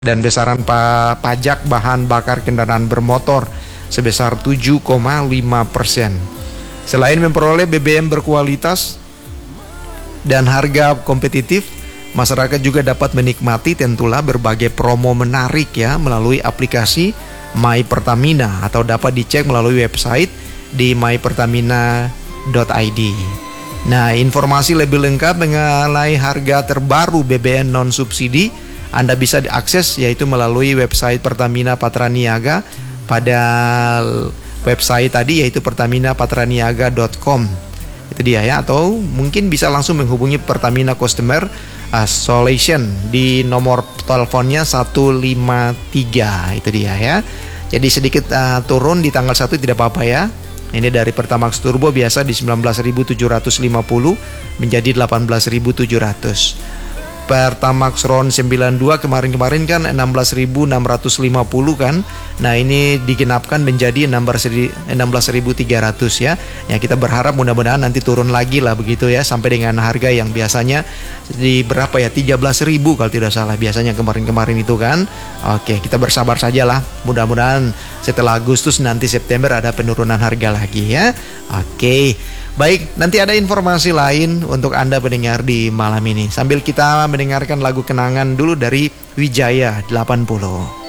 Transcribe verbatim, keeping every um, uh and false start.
dan besaran pa pajak bahan bakar kendaraan bermotor sebesar tujuh koma lima persen. Selain memperoleh B B M berkualitas dan harga kompetitif, masyarakat juga dapat menikmati tentulah berbagai promo menarik ya melalui aplikasi My Pertamina atau dapat dicek melalui website di my pertamina dot i d. Nah, informasi lebih lengkap mengenai harga terbaru B B M non subsidi Anda bisa diakses yaitu melalui website Pertamina Patraniaga pada website tadi yaitu pertamina patraniaga dot com. Itu dia ya, atau mungkin bisa langsung menghubungi Pertamina Customer Solution di nomor teleponnya satu lima tiga. Itu dia ya. Jadi sedikit uh, turun di tanggal satu tidak apa-apa ya. Ini dari Pertamax Turbo biasa di sembilan belas ribu tujuh ratus lima puluh menjadi delapan belas ribu tujuh ratus. Pertamax Ron sembilan puluh dua kemarin-kemarin kan enam belas ribu enam ratus lima puluh kan. Nah, ini digenapkan menjadi enam belas ribu tiga ratus ya. Ya, kita berharap mudah-mudahan nanti turun lagi lah begitu ya, sampai dengan harga yang biasanya di berapa ya, tiga belas ribu kalau tidak salah biasanya kemarin-kemarin itu kan. Oke, kita bersabar sajalah. Mudah-mudahan setelah Agustus nanti September ada penurunan harga lagi ya. Oke. Baik, nanti ada informasi lain untuk Anda pendengar di malam ini. Sambil kita mendengarkan lagu kenangan dulu dari Wijaya delapan puluh.